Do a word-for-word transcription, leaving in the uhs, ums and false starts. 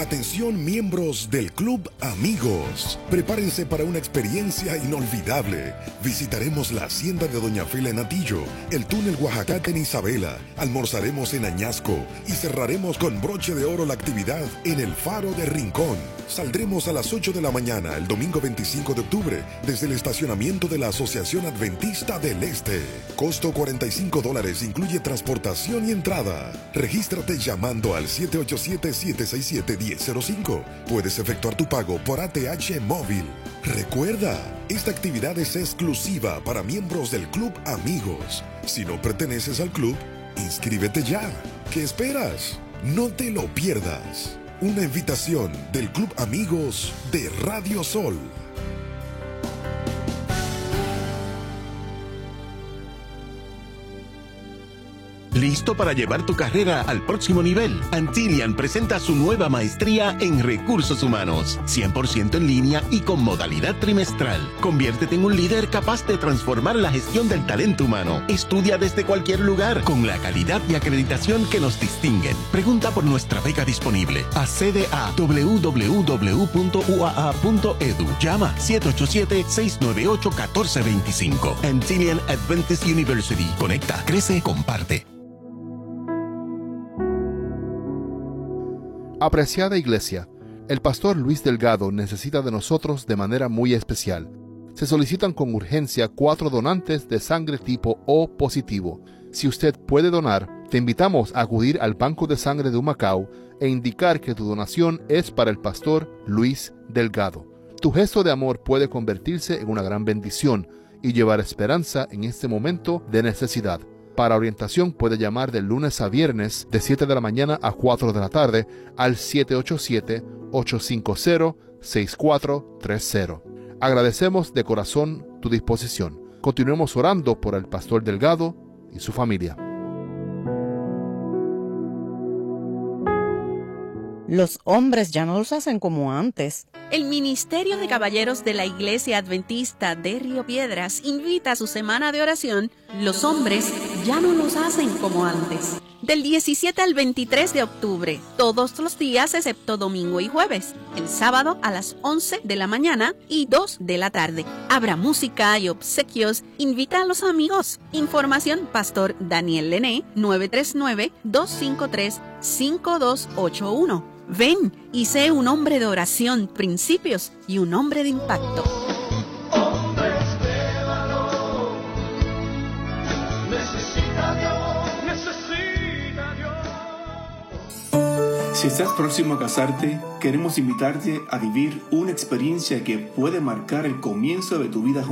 Atención miembros del Club Amigos. Prepárense para una experiencia inolvidable. Visitaremos la hacienda de Doña Fela en Atillo, el túnel Oaxaca en Isabela, almorzaremos en Añasco y cerraremos con broche de oro la actividad en el Faro de Rincón. Saldremos a las ocho de la mañana el domingo veinticinco de octubre desde el estacionamiento de la Asociación Adventista del Este. Costo cuarenta y cinco dólares, incluye transportación y entrada. Regístrate llamando al siete ocho siete, siete seis siete, uno cero cero cinco. Puedes efectuar tu pago por A T H móvil. Recuerda, esta actividad es exclusiva para miembros del Club Amigos. Si no perteneces al club, inscríbete ya. ¿Qué esperas? No te lo pierdas. Una invitación del Club Amigos de Radio Sol. ¿Listo para llevar tu carrera al próximo nivel? Antillian presenta su nueva maestría en Recursos Humanos, cien por ciento en línea y con modalidad trimestral. Conviértete en un líder capaz de transformar la gestión del talento humano. Estudia desde cualquier lugar con la calidad y acreditación que nos distinguen. Pregunta por nuestra beca disponible. Accede a doble u doble u doble u punto u a a punto e d u. Llama siete ocho siete, seis nueve ocho, uno cuatro dos cinco. Antillian Adventist University. Conecta, crece, comparte. Apreciada Iglesia, el pastor Luis Delgado necesita de nosotros de manera muy especial. Se solicitan con urgencia cuatro donantes de sangre tipo O positivo. Si usted puede donar, te invitamos a acudir al Banco de Sangre de Humacao e indicar que tu donación es para el pastor Luis Delgado. Tu gesto de amor puede convertirse en una gran bendición y llevar esperanza en este momento de necesidad. Para orientación puede llamar de lunes a viernes de siete de la mañana a cuatro de la tarde al siete ocho siete, ocho cinco cero, seis cuatro tres cero. Agradecemos de corazón tu disposición. Continuemos orando por el pastor Delgado y su familia. Los hombres ya no los hacen como antes. El Ministerio de Caballeros de la Iglesia Adventista de Río Piedras invita a su semana de oración Los hombres ya no los hacen como antes. Del diecisiete al veintitrés de octubre, todos los días excepto domingo y jueves. El sábado a las once de la mañana y dos de la tarde. Habrá música y obsequios. Invita a los amigos. Información Pastor Daniel Lené, nueve tres nueve, dos cinco tres, cinco dos ocho uno. Ven y sé un hombre de oración, principios y un hombre de impacto. Hombres de valor, necesita Dios, necesita Dios. Si estás próximo a casarte, queremos invitarte a vivir una experiencia que puede marcar el comienzo de tu vida juntos.